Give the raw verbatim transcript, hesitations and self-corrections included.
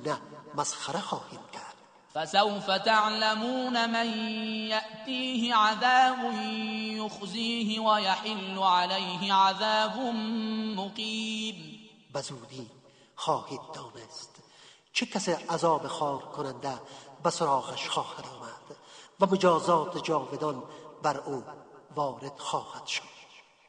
نه مسخره خواهیم کرد. فسوف تعلمون من يأتيه عذاب يخزيه ويحل عليه عذاب مقیم. بزودی خواهید دانست چه کسی عذاب خار کننده به سراغش خواهد آمد و مجازات جاودان بر او وارد خواهد شد.